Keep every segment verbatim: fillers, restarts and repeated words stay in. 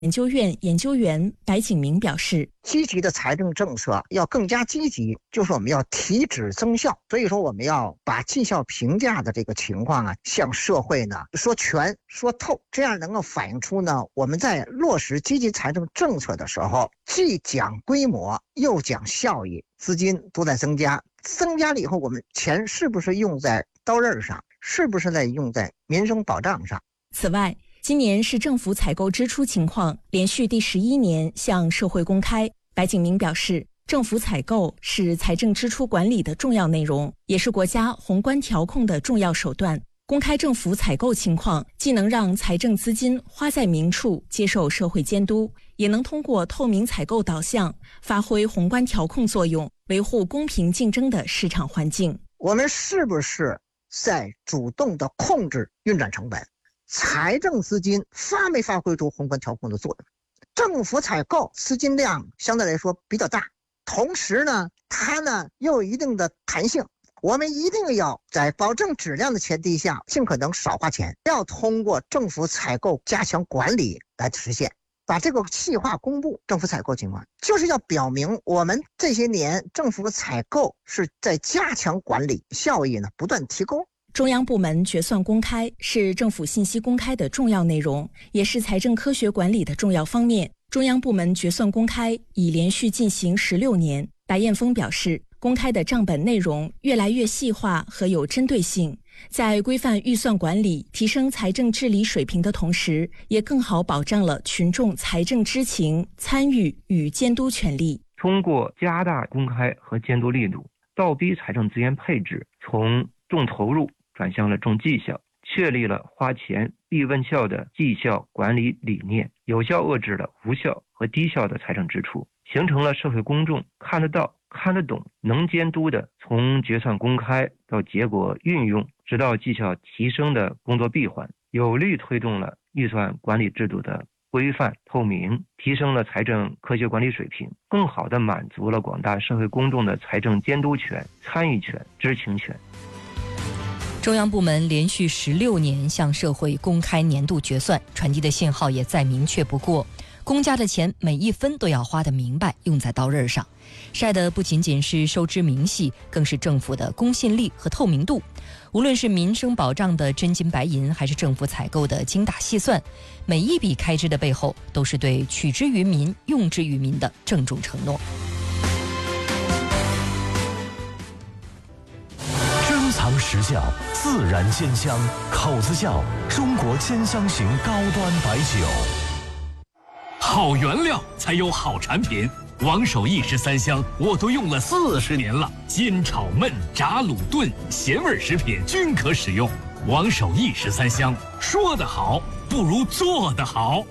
研究院研究员白景明表示， 积极的财政政策要更加积极，就是我们要提质增效。所以说我们要把绩效评价的这个情况啊，向社会呢说全说透，这样能够反映出呢我们在落实积极财政政策的时候，既讲规模又讲效益，资金都在增加。增加了以后，我们钱是不是用在刀刃上，是不是在用在民生保障上？ 此外，今年市政府采购支出情况连续第十一年向社会公开。白景明表示，政府采购是财政支出管理的重要内容，也是国家宏观调控的重要手段。公开政府采购情况，既能让财政资金花在明处，接受社会监督，也能通过透明采购导向，发挥宏观调控作用，维护公平竞争的市场环境。 我们是不是在主动的控制运转成本？财政资金发没发挥出宏观调控的作用？政府采购资金量相对来说比较大，同时呢，它呢又有一定的弹性。我们一定要在保证质量的前提下，尽可能少花钱，要通过政府采购加强管理来实现。把这个细化公布政府采购情况，就是要表明我们这些年政府采购是在加强管理，效益呢不断提高。 中央部门决算公开是政府信息公开的重要内容，也是财政科学管理的重要方面。中央部门决算公开已连续进行十六年。白彦峰表示，公开的账本内容越来越细化和有针对性，在规范预算管理、提升财政治理水平的同时，也更好保障了群众财政知情、参与与监督权利。 通过加大公开和监督力度，倒逼财政资源配置从重投入转向了重绩效，确立了花钱必问效的绩效管理理念，有效遏制了无效和低效的财政支出，形成了社会公众看得到、看得懂、能监督的从决算公开到结果运用直到绩效提升的工作闭环，有力推动了预算管理制度的规范透明，提升了财政科学管理水平，更好地满足了广大社会公众的财政监督权、参与权、知情权。 中央部门连续十六年向社会公开年度决算，传递的信号也再明确不过。公家的钱每一分都要花得明白，用在刀刃上，晒的不仅仅是收支明细，更是政府的公信力和透明度。无论是民生保障的真金白银，还是政府采购的精打细算，每一笔开支的背后都是对取之于民、用之于民的郑重承诺。 珍藏实效，自然鲜香，口子窖中国千香型高端白酒。 好原料才有好产品，王守义十三香我都用了四十年了，煎炒焖炸卤炖咸味食品均可使用。王守义十三香，说得好不如做得好。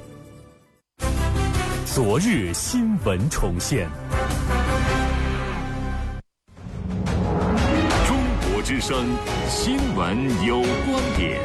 昨日新闻重现， 中国之声新闻有观点。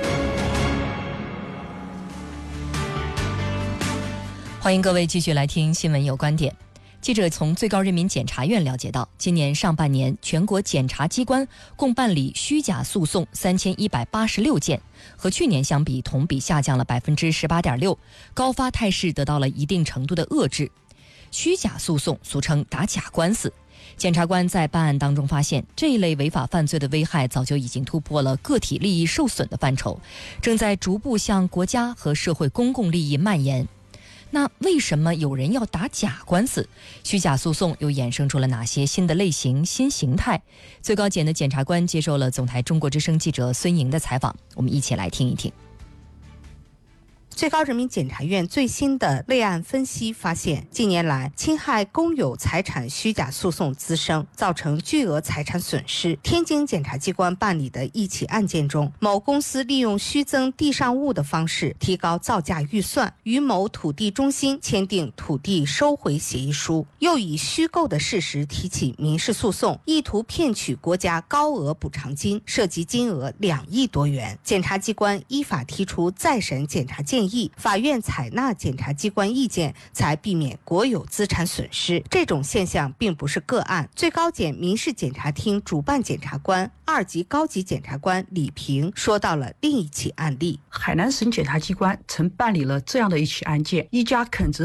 欢迎各位继续来听新闻有观点。记者从最高人民检察院了解到，今年上半年全国检察机关共办理虚假诉讼三千一百八十六件，和去年相比同比下降了百分之十八点六，高发态势得到了一定程度的遏制。虚假诉讼俗称打假官司，检察官在办案当中发现，这一类违法犯罪的危害早就已经突破了个体利益受损的范畴，正在逐步向国家和社会公共利益蔓延。那为什么有人要打假官司？虚假诉讼又衍生出了哪些新的类型、新形态？最高检的检察官接受了总台中国之声记者孙莹的采访，我们一起来听一听。 最高人民检察院最新的类案分析发现，近年来侵害公有财产虚假诉讼滋生，造成巨额财产损失。天津检察机关办理的一起案件中，某公司利用虚增地上物的方式提高造价预算，与某土地中心签订土地收回协议书，又以虚构的事实提起民事诉讼，意图骗取国家高额补偿金，涉及金额两亿多元。检察机关依法提出再审检察建议建议，法院采纳检察机关意见，才避免国有资产损失。这种现象并不是个案。最高检民事检察厅主办检察官、二级高级检察官李平说到了另一起案例。 海南省检察机关曾办理了这样的一起案件：一家垦殖